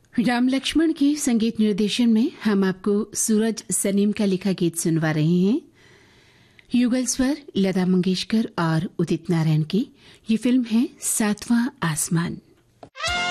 राम लक्ष्मण के संगीत निर्देशन में हम आपको सूरज सनीम का लिखा गीत सुनवा रहे हैं। युगल स्वर लता मंगेशकर और उदित नारायण की। ये फिल्म है सातवां आसमान।